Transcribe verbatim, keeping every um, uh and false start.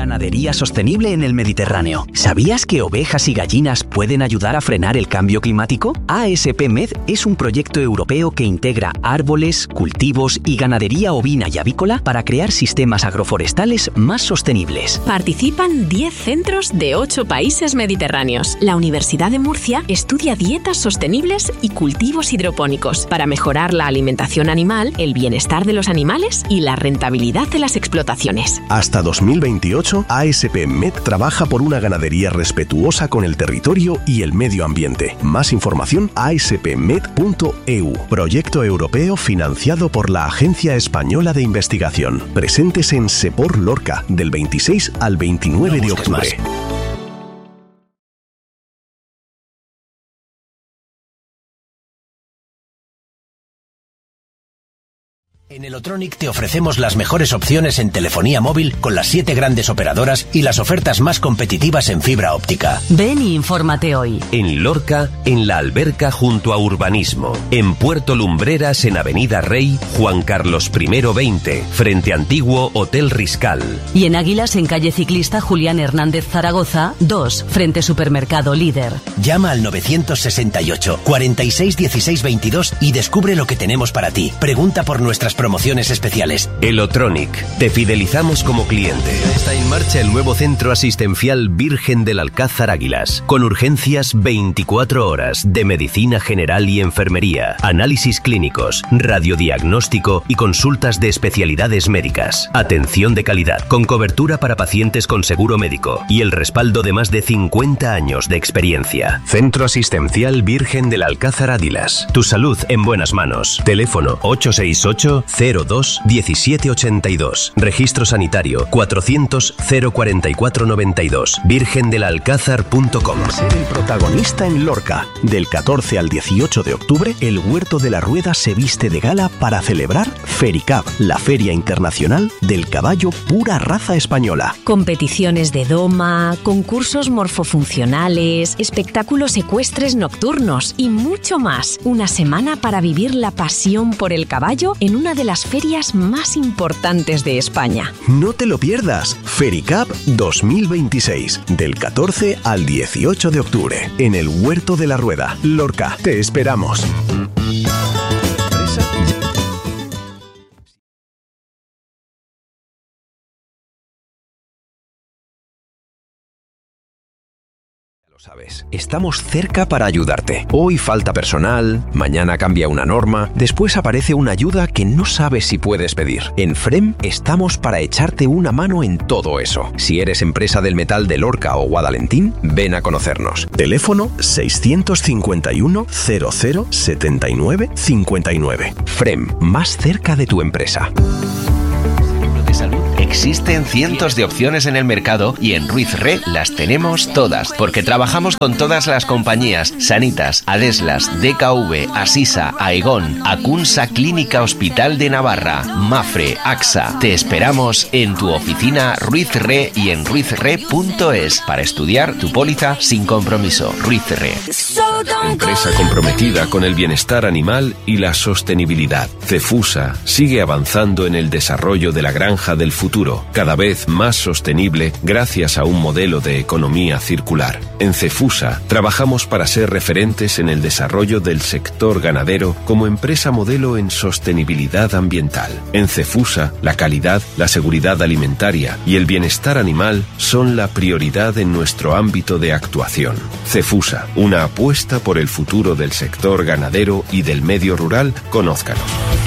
Ganadería sostenible en el Mediterráneo. ¿Sabías que ovejas y gallinas pueden ayudar a frenar el cambio climático? A S P Med es un proyecto europeo que integra árboles, cultivos y ganadería ovina y avícola para crear sistemas agroforestales más sostenibles. Participan diez centros de ocho países mediterráneos. La Universidad de Murcia estudia dietas sostenibles y cultivos hidropónicos para mejorar la alimentación animal, el bienestar de los animales y la rentabilidad de las explotaciones. Hasta dos mil veintiocho, A S P Med trabaja por una ganadería respetuosa con el territorio y el medio ambiente. Más información a s p med punto e u. Proyecto europeo financiado por la Agencia Española de Investigación. Presentes en Sepor Lorca del veintiséis al veintinueve de octubre. En Elotronic te ofrecemos las mejores opciones en telefonía móvil con las siete grandes operadoras y las ofertas más competitivas en fibra óptica. Ven y infórmate hoy. En Lorca, en La Alberca junto a Urbanismo. En Puerto Lumbreras, en Avenida Rey, Juan Carlos primero veinte, frente Antiguo Hotel Riscal. Y en Águilas, en calle Ciclista Julián Hernández Zaragoza, dos, frente Supermercado Líder. Llama al novecientos sesenta y ocho, cuarenta y seis, dieciséis, veintidós y descubre lo que tenemos para ti. Pregunta por nuestras promociones especiales. Elotronic. Te fidelizamos como cliente. Está en marcha el nuevo centro asistencial Virgen del Alcázar Águilas, con urgencias veinticuatro horas de medicina general y enfermería, análisis clínicos, radiodiagnóstico y consultas de especialidades médicas. Atención de calidad, con cobertura para pacientes con seguro médico y el respaldo de más de cincuenta años de experiencia. Centro asistencial Virgen del Alcázar Águilas. Tu salud en buenas manos. Teléfono ocho seis ocho, cero dos, diecisiete ochenta y dos. Registro sanitario cuatrocientos, cero cuarenta y cuatro noventa y dos. virgen del alcázar punto com. Ser el protagonista en Lorca. Del catorce al dieciocho de octubre, el Huerto de la Rueda se viste de gala para celebrar Fericab, la Feria Internacional del Caballo Pura Raza Española. Competiciones de doma, concursos morfofuncionales, espectáculos ecuestres nocturnos y mucho más. Una semana para vivir la pasión por el caballo en una de las ferias más importantes de España. No te lo pierdas. Fericab dos mil veintiséis, del catorce al dieciocho de octubre, en el Huerto de la Rueda, Lorca. Te esperamos. Sabes, estamos cerca para ayudarte. Hoy falta personal, mañana cambia una norma, después aparece una ayuda que no sabes si puedes pedir. En Frem estamos para echarte una mano en todo eso. Si eres empresa del metal de Lorca o Guadalentín, ven a conocernos. Teléfono seiscientos cincuenta y uno, cero cero, setenta y nueve, cincuenta y nueve. Frem, más cerca de tu empresa. Existen cientos de opciones en el mercado y en Ruiz Re las tenemos todas, porque trabajamos con todas las compañías: Sanitas, Adeslas, D K V, Asisa, Aegon, Acunsa Clínica Hospital de Navarra, Mafre, AXA. Te esperamos en tu oficina Ruiz Re y en ruiz re punto es para estudiar tu póliza sin compromiso. Ruiz Re. Empresa comprometida con el bienestar animal y la sostenibilidad. Cefusa sigue avanzando en el desarrollo de la granja del futuro, cada vez más sostenible gracias a un modelo de economía circular. En Cefusa trabajamos para ser referentes en el desarrollo del sector ganadero como empresa modelo en sostenibilidad ambiental. En Cefusa, la calidad, la seguridad alimentaria y el bienestar animal son la prioridad en nuestro ámbito de actuación. Cefusa, una apuesta por el futuro del sector ganadero y del medio rural. Conózcanos.